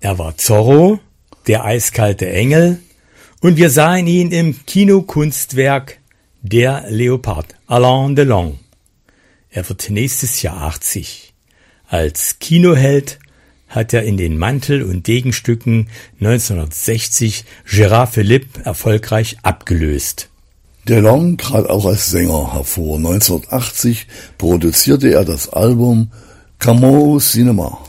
Er war Zorro, der eiskalte Engel, und wir sahen ihn im Kinokunstwerk Der Leopard, Alain Delon. Er wird nächstes Jahr 80. Als Kinoheld hat er in den Mantel- und Degenstücken 1960 Gérard Philippe erfolgreich abgelöst. Delon trat auch als Sänger hervor. 1980 produzierte er das Album Camo Cinema.